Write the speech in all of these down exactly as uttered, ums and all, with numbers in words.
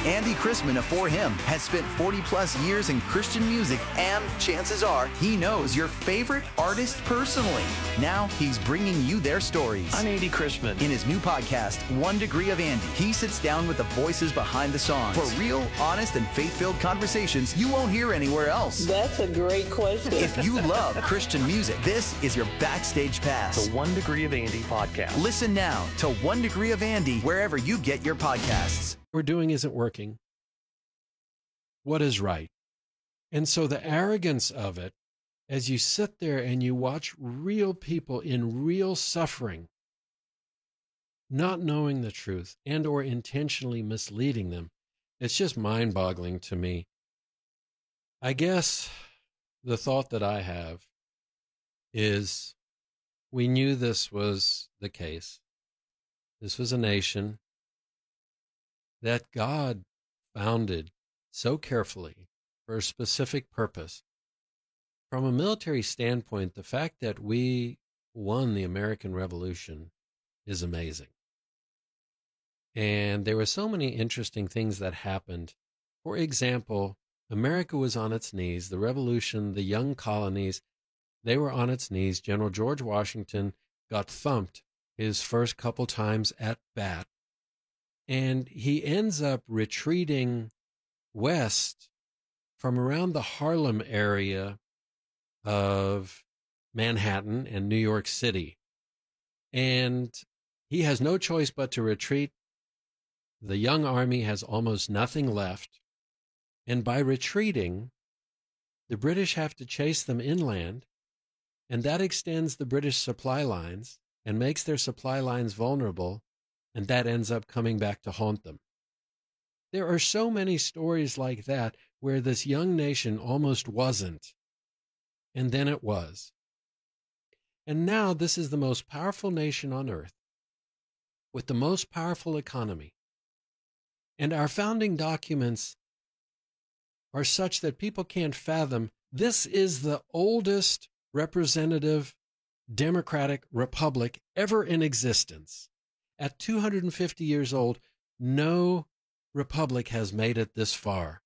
Andy Chrisman of For Him has spent forty plus years in Christian music, and chances are he knows your favorite artist personally. Now he's bringing you their stories. I'm Andy Chrisman. In his new podcast, One Degree of Andy, he sits down with the voices behind the songs for real, honest, and faith-filled conversations you won't hear anywhere else. That's a great question. If you love Christian music, this is your backstage pass. The One Degree of Andy podcast. Listen now to One Degree of Andy wherever you get your podcasts. What we're doing isn't working. What is right? And so the arrogance of it, as you sit there and you watch real people in real suffering, not knowing the truth and or intentionally misleading them, it's just mind-boggling to me. I guess the thought that I have is we knew this was the case. This was a nation that God founded so carefully for a specific purpose. From a military standpoint, the fact that we won the American Revolution is amazing. And there were so many interesting things that happened. For example, America was on its knees. The revolution, the young colonies, they were on its knees. General George Washington got thumped his first couple times at bat. And he ends up retreating west from around the Harlem area of Manhattan and New York City. And he has no choice but to retreat. The young army has almost nothing left. And by retreating, the British have to chase them inland. And that extends the British supply lines and makes their supply lines vulnerable. And that ends up coming back to haunt them. There are so many stories like that where this young nation almost wasn't, and then it was. And now this is the most powerful nation on earth, with the most powerful economy. And our founding documents are such that people can't fathom this is the oldest representative democratic republic ever in existence. At two hundred fifty years old, no republic has made it this far.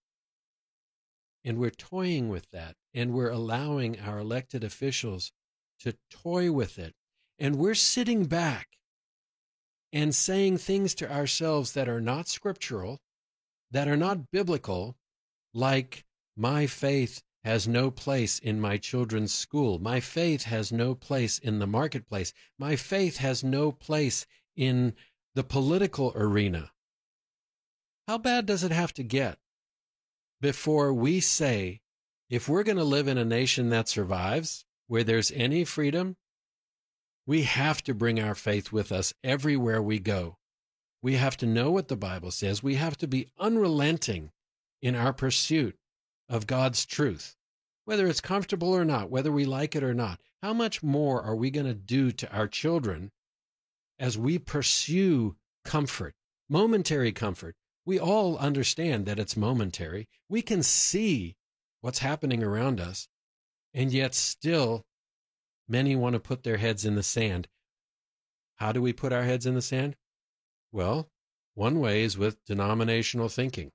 And we're toying with that, and we're allowing our elected officials to toy with it. And we're sitting back and saying things to ourselves that are not scriptural, that are not biblical, like, my faith has no place in my children's school. My faith has no place in the marketplace. My faith has no place in the political arena. How bad does it have to get before we say, if we're going to live in a nation that survives, where there's any freedom, we have to bring our faith with us everywhere we go. We have to know what the Bible says. We have to be unrelenting in our pursuit of God's truth, whether it's comfortable or not, whether we like it or not. How much more are we going to do to our children as we pursue comfort, momentary comfort? We all understand that it's momentary. We can see what's happening around us, and yet still many want to put their heads in the sand. How do we put our heads in the sand? Well, one way is with denominational thinking.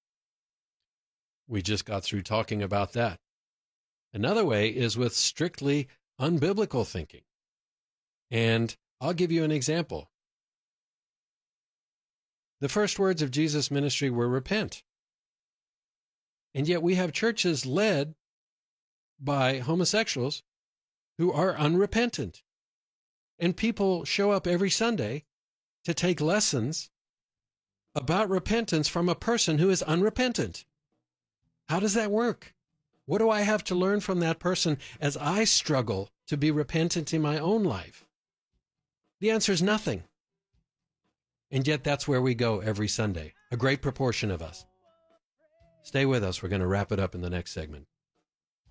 We just got through talking about that. Another way is with strictly unbiblical thinking. And I'll give you an example. The first words of Jesus' ministry were repent. And yet we have churches led by homosexuals who are unrepentant. And people show up every Sunday to take lessons about repentance from a person who is unrepentant. How does that work? What do I have to learn from that person as I struggle to be repentant in my own life? The answer is nothing. And yet that's where we go every Sunday, a great proportion of us. Stay with us. We're going to wrap it up in the next segment.